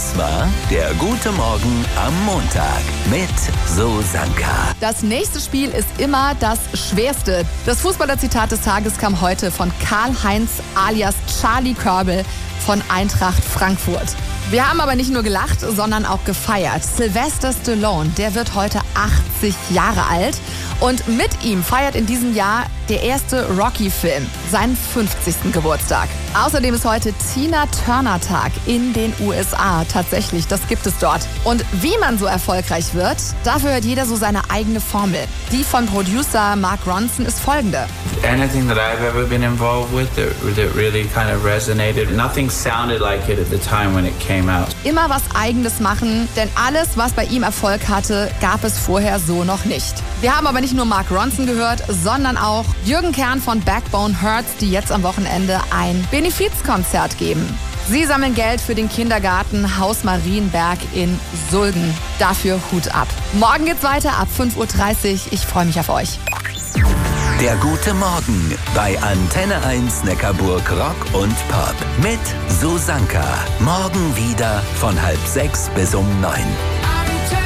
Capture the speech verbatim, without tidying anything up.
Das war der Gute Morgen am Montag mit Susanka. Das nächste Spiel ist immer das schwerste. Das Fußballerzitat des Tages kam heute von Karl-Heinz alias Charlie Körbel von Eintracht Frankfurt. Wir haben aber nicht nur gelacht, sondern auch gefeiert. Sylvester Stallone, der wird heute achtzig Jahre alt. Und mit ihm feiert in diesem Jahr der erste Rocky-Film seinen fünfzigsten Geburtstag. Außerdem ist heute Tina Turner-Tag in den U S A. Tatsächlich, das gibt es dort. Und wie man so erfolgreich wird, dafür hat jeder so seine eigene Formel. Die von Producer Mark Ronson ist folgende. Anything that I've ever been involved with that, that really kind of resonated. Nothing sounded like it at the time when it came out. Immer was Eigenes machen, denn alles, was bei ihm Erfolg hatte, gab es vorher so noch nicht. Wir haben aber nicht nur Mark Ronson gehört, sondern auch Jürgen Kern von Backbone Hurts, die jetzt am Wochenende ein Benefizkonzert geben. Sie sammeln Geld für den Kindergarten Haus Marienberg in Sulden. Dafür Hut ab. Morgen geht's weiter ab fünf Uhr dreißig. Ich freue mich auf euch. Der Gute Morgen bei Antenne eins Neckarburg Rock und Pop mit Susanka. Morgen wieder von halb sechs bis um neun.